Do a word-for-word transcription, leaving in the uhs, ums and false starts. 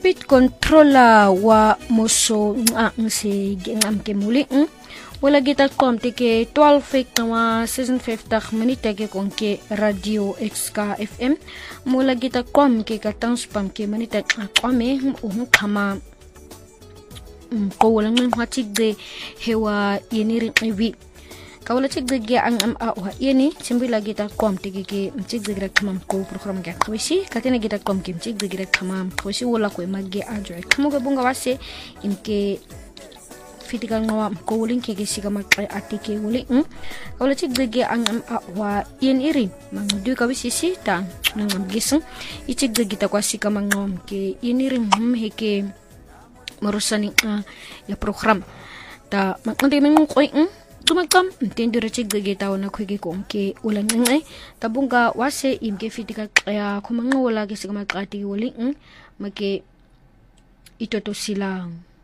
speed controller wa moso ang si ngam ke muli wala kita komte ke twelve fek wa season fifty minute ke kon ke radio X K F M mula kita kom ke katang spam ke minute kwame um kama ko wala ngam hatigde hewa yeniri wi kawala tigde ge ang am a wa yeni simbi la kita kom tege ke tigde gira kama ko program ga kwisi katena kita kom ke tigde gira kama kwisi wala ko magge ajo kamo ga bunga wase imke fitika ngawa ko wulin ke ke siga makay atike wuli kawala tigde ge ang am a wa yeniri mang du ka wisi si ta nang gising itigde kita kwasi kama ngom ke yeniri hum heke marusani uh, ya program ta makante men ko tumagkam intendo rechig de tawo na kwege ko ke ulan ngai tabunga wase imke fitika kaya kumanga wala ke sigama kati wali make ito to silang